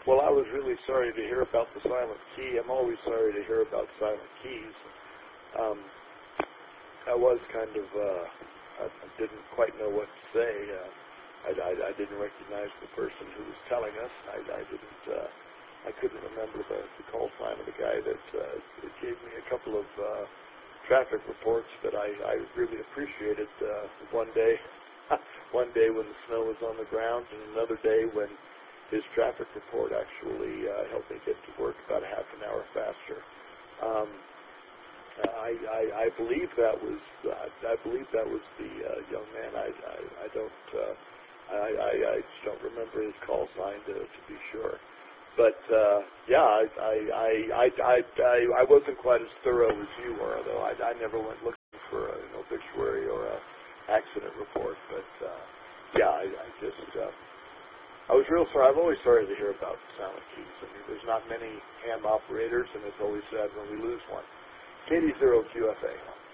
Well, I was really sorry to hear about the silent key. I'm always sorry to hear about silent keys. I was kind of, I didn't quite know what to say. I didn't recognize the person who was telling us. I couldn't remember the call sign of the guy that gave me a couple of traffic reports that I really appreciated. One day when the snow was on the ground, and another day when his traffic report actually helped me get to work about a half an hour faster. I believe that was the young man. I just don't remember his call sign to be sure. But yeah, I wasn't quite as thorough as you were, though. I never went looking for an obituary or a accident report. But yeah, I was real sorry. I'm always sorry to hear about silent keys. I mean, there's not many ham operators, and it's always sad when we lose one. KD0QFA.